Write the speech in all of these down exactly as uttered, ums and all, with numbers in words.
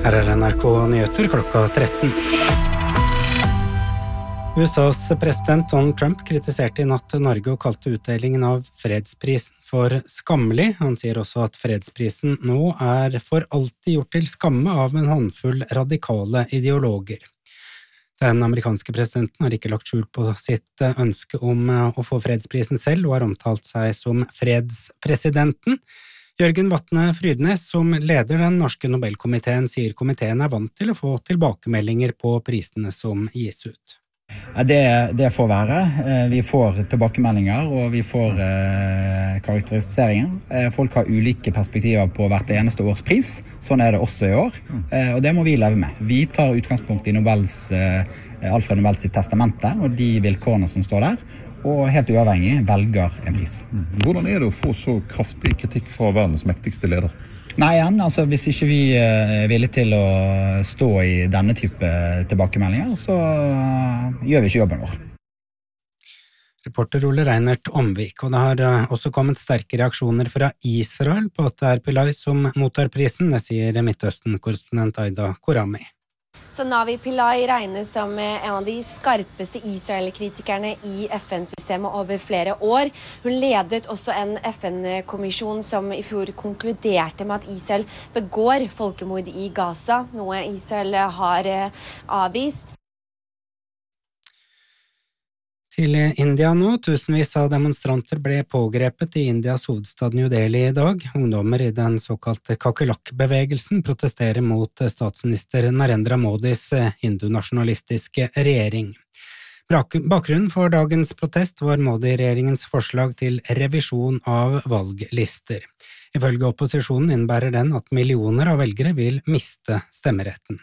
Her er N R K Nyheter klokka tretten. U S A's president Donald Trump kritiserte i natt Norge og kalte utdelingen av fredsprisen for skammelig. Han sier også at fredsprisen nå er for alltid gjort til skamme av en håndfull radikale ideologer. Den amerikanske presidenten har ikke lagt skjul på sitt ønske om å få fredsprisen selv, og har omtalt seg som fredspresidenten. Jørgen Vatne Frydnes, som leder den norske Nobelkomiteen, sier komiteen er vant til å få tilbakemeldinger på prisene som gis ut. Det, det får være. Vi får tilbakemeldinger, og vi får eh, karakteriseringer. Folk har ulike perspektiver på hvert eneste års pris. Sånn er det også i år, eh, og det må vi leve med. Vi tar utgangspunkt i Nobels, eh, Alfred Nobels sitt testamente, og de vilkårene som står der, og helt uavhengig velger en pris. Hvordan er det å få så kraftig kritikk fra verdens mektigste leder? Nei, igjen, altså hvis ikke vi er villige til å stå i denne type tilbakemeldinger, så gjør vi ikke jobben vår. Reporter Ole Reinert Omvik, og det har også kommet sterke reaksjoner fra Israel på at det er Pillay som mottar prisen, det sier Midtøsten-korrespondent Aida Korami. Så Navi Pillay regnes som en av de skarpeste Israel-kritikerne i F N-systemet over flere år. Hun ledet også en F N-kommisjon som i fjor konkluderte med at Israel begår folkemord i Gaza, noe Israel har avvist. Til India nå, tusenvis av demonstranter ble pågrepet i Indias hovedstad New Delhi i dag. Ungdommer i den såkalte Kakulak-bevegelsen protesterer mot statsminister Narendra Modis hindunasjonalistiske regjering. Bakgrunnen for dagens protest var Modi-regjeringens forslag til revisjon av valglister. Ifølge opposisjonen innebærer den at millioner av velgere vil miste stemmeretten.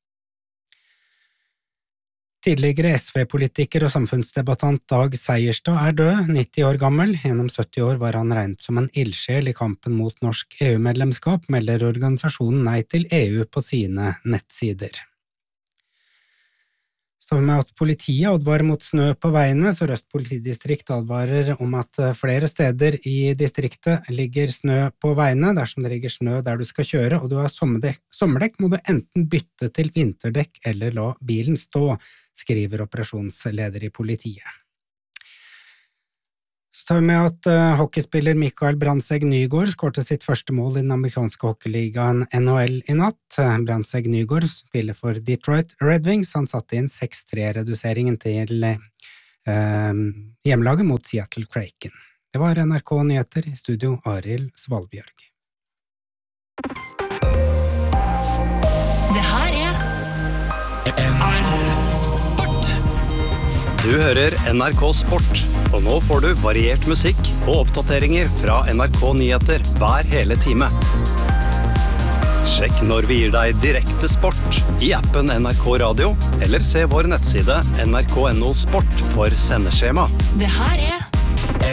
Tidligere S V-politiker og samfunnsdebattant Dag Seierstad er død, nitti år gammel. Gjennom sytti år var han regnet som en ildsjel i kampen mot norsk E U-medlemskap, melder organisasjonen Nei til E U på sine nettsider. Så med at politiet advarer mot snø på veiene, så Røst politidistrikt advarer om at flere steder i distriktet ligger snø på veiene. Dersom det ligger snø der du skal kjøre, og du har sommerdekk, sommerdekk må du enten bytte til vinterdekk eller la bilen stå, skriver operasjonsleder i politiet. Så tar vi med at uh, hockeyspiller Mikael Brandtzæg Nygaard skårte sitt første mål i den amerikanske hockeyligaen N H L i natt. Brandtzæg Nygaard spiller for Detroit Red Wings. Han satte inn seks tre-reduseringen til uh, hjemmelaget mot Seattle Kraken. Det var N R K Nyheter, i studio Arild Svalbjørg. Det her er N R K Sport. Du hører N R K Sport, og nå får du variert musikk og oppdateringer fra N R K Nyheter hver hele time. Sjekk når vi gir deg direkte sport i appen N R K Radio, eller se vår nettside N R K punktum no sport for sendeskjema. Det her er